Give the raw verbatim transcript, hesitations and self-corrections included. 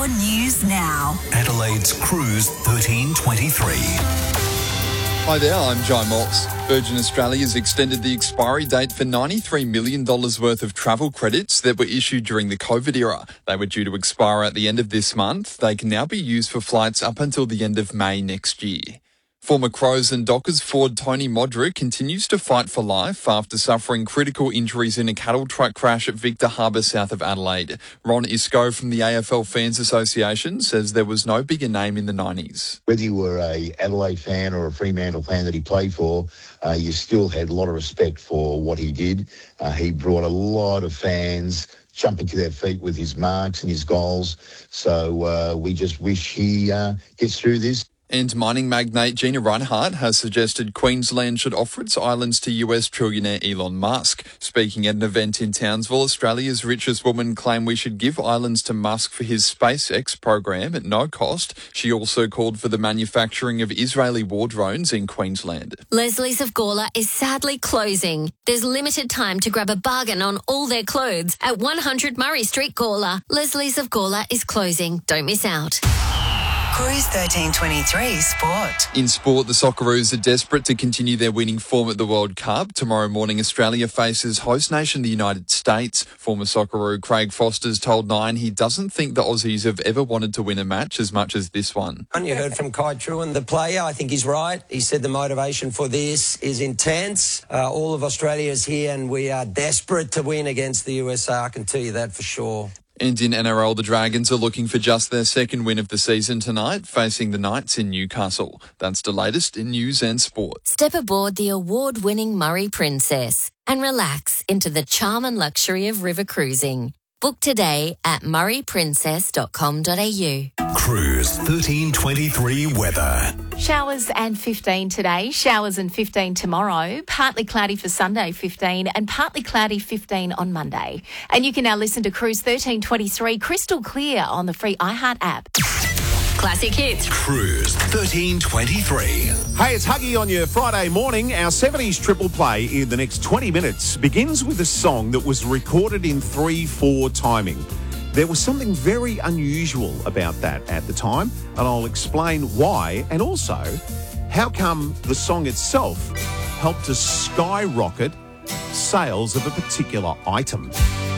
Your news now. Adelaide's Cruise thirteen twenty-three. Hi there, I'm Jai Moss. Virgin Australia has extended the expiry date for ninety-three million dollars worth of travel credits that were issued during the COVID era. They were due to expire at the end of this month. They can now be used for flights up until the end of May next year. Former Crows and Dockers forward Tony Modric continues to fight for life after suffering critical injuries in a cattle truck crash at Victor Harbour south of Adelaide. Ron Isco from the A F L Fans Association says there was no bigger name in the nineties. Whether you were a Adelaide fan or a Fremantle fan that he played for, uh, you still had a lot of respect for what he did. Uh, he brought a lot of fans jumping to their feet with his marks and his goals. So uh, we just wish he uh, gets through this. And mining magnate Gina Rinehart has suggested Queensland should offer its islands to U S trillionaire Elon Musk. Speaking at an event in Townsville, Australia's richest woman claimed we should give islands to Musk for his SpaceX program at no cost. She also called for the manufacturing of Israeli war drones in Queensland. Leslie's of Gawler is sadly closing. There's limited time to grab a bargain on all their clothes at one hundred Murray Street, Gawler. Leslie's of Gawler is closing. Don't miss out. Cruise thirteen twenty-three Sport. In sport, the Socceroos are desperate to continue their winning form at the World Cup. Tomorrow morning, Australia faces host nation the United States. Former Socceroo Craig Foster's told Nine he doesn't think the Aussies have ever wanted to win a match as much as this one. You heard from Kai Truan, the player. I think he's right. He said the motivation for this is intense. Uh, all of Australia is here and we are desperate to win against the U S A. I can tell you that for sure. And in N R L, the Dragons are looking for just their second win of the season tonight, facing the Knights in Newcastle. That's the latest in news and sport. Step aboard the award-winning Murray Princess and relax into the charm and luxury of river cruising. Book today at murray princess dot com dot a u. Cruise thirteen twenty-three weather. Showers and fifteen today, showers and fifteen tomorrow, partly cloudy for Sunday fifteen and partly cloudy fifteen on Monday. And you can now listen to Cruise thirteen twenty-three crystal clear on the free iHeart app. Classic hits. Cruise thirteen twenty-three. Hey, it's Huggy on your Friday morning. Our seventies triple play in the next twenty minutes begins with a song that was recorded in three four timing. There was something very unusual about that at the time, and I'll explain why, and also how come the song itself helped to skyrocket sales of a particular item.